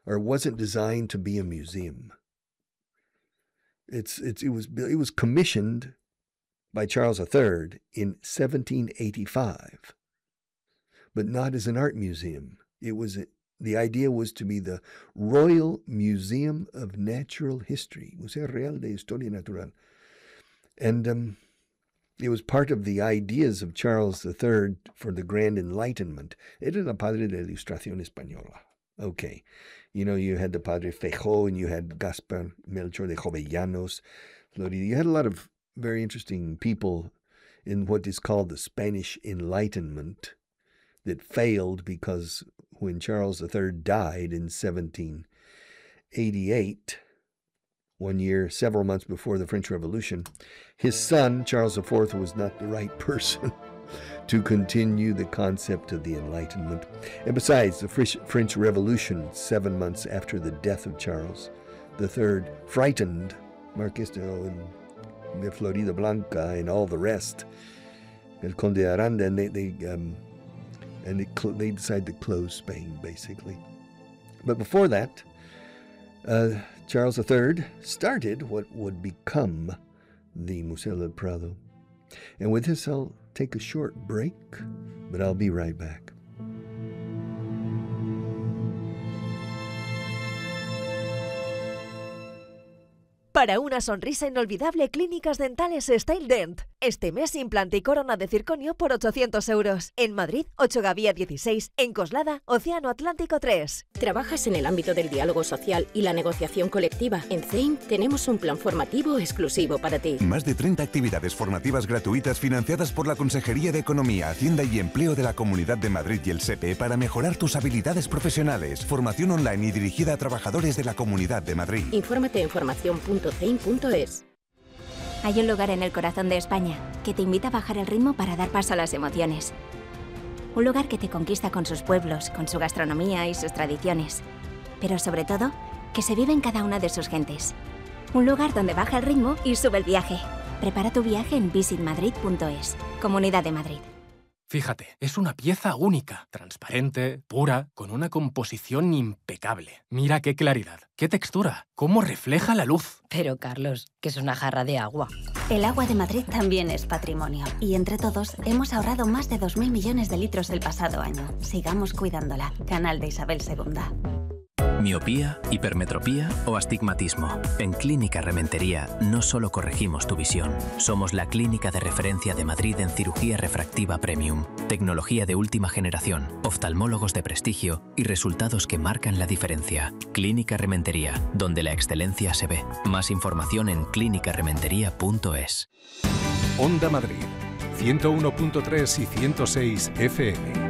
or wasn't designed to be a museum. It was commissioned by Charles III in 1785, but not as an art museum. The idea was to be the Royal Museum of Natural History, Museo Real de Historia Natural. And it was part of the ideas of Charles III for the Grand Enlightenment. Era el padre de la Ilustración Española. Okay. You know, you had the Padre Feijó, and you had Gaspar Melchor de Jovellanos, Florida. You had a lot of very interesting people in what is called the Spanish Enlightenment that failed because when Charles III died in 1788, 1 year, several months before the French Revolution, his son, Charles IV, was not the right person to continue the concept of the Enlightenment. And besides, the French Revolution, 7 months after the death of Charles III, frightened Marqués de Florida Blanca and all the rest, El Conde de Aranda, and they decided to close Spain, basically. But before that, Charles III started what would become the Museo del Prado. And with this, I'll take a short break, but I'll be right back. Para una sonrisa inolvidable, Clínicas Dentales Style Dent. Este mes, implante y corona de circonio por 800 euros. En Madrid, 8 Gavía 16. En Coslada, Océano Atlántico 3. ¿Trabajas en el ámbito del diálogo social y la negociación colectiva? En CEIM tenemos un plan formativo exclusivo para ti. Más de 30 actividades formativas gratuitas financiadas por la Consejería de Economía, Hacienda y Empleo de la Comunidad de Madrid y el SEPE para mejorar tus habilidades profesionales. Formación online y dirigida a trabajadores de la Comunidad de Madrid. Infórmate en formación.ceim.es. Hay un lugar en el corazón de España que te invita a bajar el ritmo para dar paso a las emociones. Un lugar que te conquista con sus pueblos, con su gastronomía y sus tradiciones. Pero sobre todo, que se vive en cada una de sus gentes. Un lugar donde baja el ritmo y sube el viaje. Prepara tu viaje en visitmadrid.es. Comunidad de Madrid. Fíjate, es una pieza única, transparente, pura, con una composición impecable. Mira qué claridad, qué textura, cómo refleja la luz. Pero, Carlos, que es una jarra de agua. El agua de Madrid también es patrimonio. Y entre todos hemos ahorrado más de 2.000 millones de litros el pasado año. Sigamos cuidándola. Canal de Isabel II. Miopía, hipermetropía o astigmatismo. En Clínica Rementería no solo corregimos tu visión, somos la clínica de referencia de Madrid en cirugía refractiva premium, tecnología de última generación, oftalmólogos de prestigio y resultados que marcan la diferencia. Clínica Rementería, donde la excelencia se ve. Más información en clínicarementería.es. Onda Madrid, 101.3 y 106 FM.